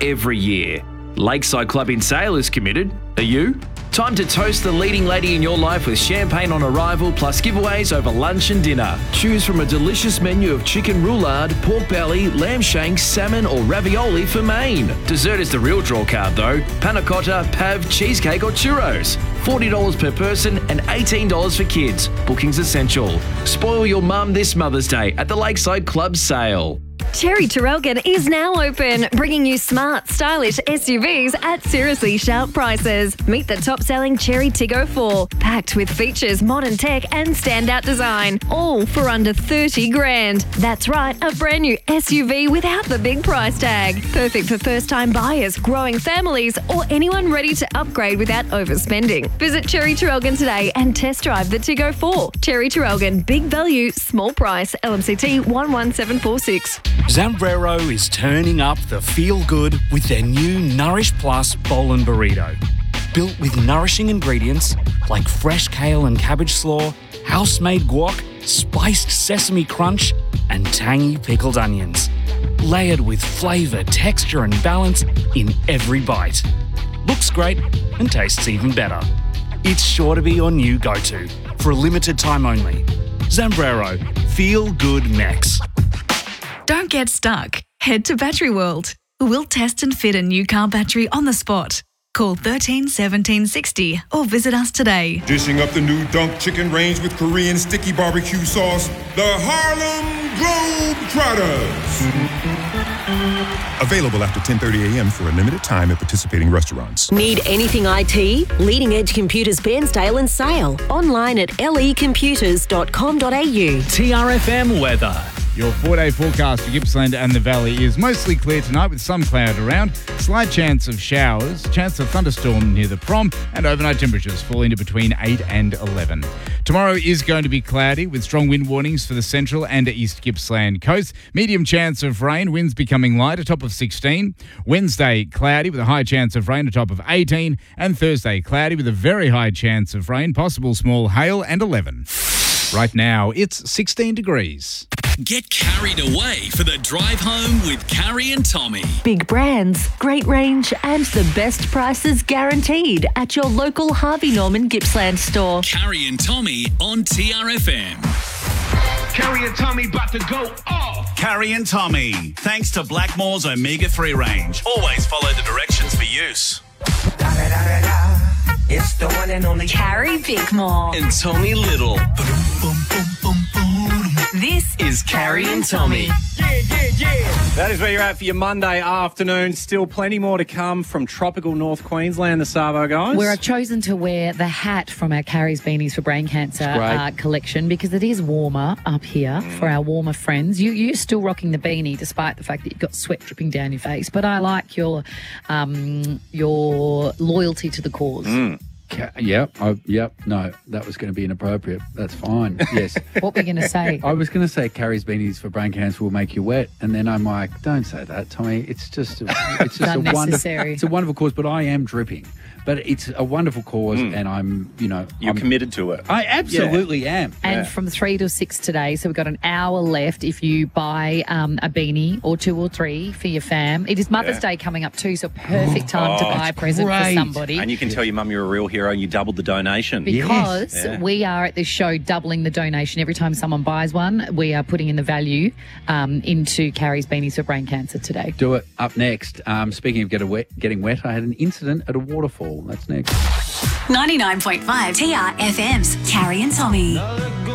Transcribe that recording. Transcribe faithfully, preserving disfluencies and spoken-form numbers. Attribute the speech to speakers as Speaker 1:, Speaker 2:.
Speaker 1: every year. Lakeside Club in Sale is committed. Are you? Time to toast the leading lady in your life with champagne on arrival plus giveaways over lunch and dinner. Choose from a delicious menu of chicken roulade, pork belly, lamb shanks, salmon or ravioli for main. Dessert is the real draw card though. Panna cotta, pav, cheesecake or churros. forty dollars per person and eighteen dollars for kids. Booking's essential. Spoil your mum this Mother's Day at the Lakeside Club Sale.
Speaker 2: Cherry Traralgon is now open, bringing you smart, stylish S U Vs at seriously sharp prices. Meet the top-selling Cherry Tiggo four, packed with features, modern tech and standout design, all for under thirty grand. That's right, a brand new S U V without the big price tag. Perfect for first-time buyers, growing families, or anyone ready to upgrade without overspending. Visit Cherry Traralgon today and test drive the Tiggo four. Cherry Traralgon, big value, small price. L M C T one one seven four six.
Speaker 3: Zambrero is turning up the feel-good with their new Nourish Plus Bowl and Burrito. Built with nourishing ingredients like fresh kale and cabbage slaw, house-made guac, spiced sesame crunch, and tangy pickled onions. Layered with flavour, texture and balance in every bite. Looks great and tastes even better. It's sure to be your new go-to for a limited time only. Zambrero, Feel Good Mex.
Speaker 4: Don't get stuck. Head to Battery World. We'll test and fit a new car battery on the spot. Call thirteen seventeen sixty or visit us today.
Speaker 5: Dishing up the new Dunk Chicken range with Korean sticky barbecue sauce, the Harlem Globetrotters. Available after ten thirty a.m. for a limited time at participating restaurants.
Speaker 6: Need anything I T? Leading Edge Computers Bairnsdale and Sale. Online at l e computers dot com dot a u.
Speaker 1: T R F M weather.
Speaker 7: Your four-day forecast for Gippsland and the Valley is mostly clear tonight with some cloud around, slight chance of showers, chance of thunderstorm near the prom, and overnight temperatures falling to between eight and eleven. Tomorrow is going to be cloudy with strong wind warnings for the central and east Gippsland coast. Medium chance of rain, winds becoming light, a top of sixteen. Wednesday, cloudy with a high chance of rain, a top of eighteen. And Thursday, cloudy with a very high chance of rain, possible small hail, and eleven. Right now, it's sixteen degrees.
Speaker 8: Get carried away for the drive home with Carrie and Tommy.
Speaker 2: Big brands, great range and the best prices guaranteed at your local Harvey Norman Gippsland store.
Speaker 8: Carrie and Tommy on T R F M.
Speaker 9: Carrie and Tommy about to go off. Carrie and Tommy. Thanks to Blackmore's Omega three range. Always follow the directions for use.
Speaker 10: It's the one and only
Speaker 2: Carrie Bickmore
Speaker 8: and Tommy Little.
Speaker 2: This
Speaker 8: is Carrie and Tommy.
Speaker 11: Yeah, yeah, yeah. That is where you're at for your Monday afternoon. Still plenty more to come from tropical North Queensland, the Savo guys.
Speaker 12: Where I've chosen to wear the hat from our Carrie's Beanies for Brain Cancer uh, collection because it is warmer up here mm. for our warmer friends. You, you're still rocking the beanie despite the fact that you've got sweat dripping down your face. But I like your um, your loyalty to the cause.
Speaker 11: Mm.
Speaker 13: Yep, I, yep, no, that was going to be inappropriate. That's fine, yes.
Speaker 12: What were you going to say?
Speaker 13: I was going to say Carrie's Beanies for Brain Cancer will make you wet, and then I'm like, don't say that, Tommy. It's just, a, it's just a wonderful, it's a wonderful cause, but I am dripping. But it's a wonderful cause, mm. and I'm, you know...
Speaker 11: You're
Speaker 13: I'm,
Speaker 11: committed to it.
Speaker 13: I absolutely
Speaker 11: yeah.
Speaker 13: am.
Speaker 12: And
Speaker 13: yeah.
Speaker 12: from three to six today, so we've got an hour left if you buy um, a beanie or two or three for your fam. It is Mother's yeah. Day coming up too, so perfect time oh, to buy a present great. for somebody.
Speaker 11: And you can tell your mum you're a real hero and you doubled the donation.
Speaker 12: Because
Speaker 11: yes. yeah.
Speaker 12: we are at this show doubling the donation. Every time someone buys one, we are putting in the value um, into Carrie's Beanies for Brain Cancer today.
Speaker 13: Do it. Up next, um, speaking of get wet, getting wet, I had an incident at a waterfall. That's next.
Speaker 4: ninety-nine point five T R F M's Carrie and Tommy.